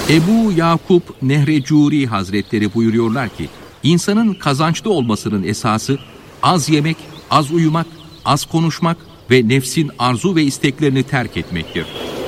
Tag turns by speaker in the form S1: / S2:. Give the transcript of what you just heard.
S1: Ebu Yakup Nehrecuri Hazretleri buyuruyorlar ki, insanın kazançlı olmasının esası az yemek, az uyumak, az konuşmak ve nefsin arzu ve isteklerini terk etmektir.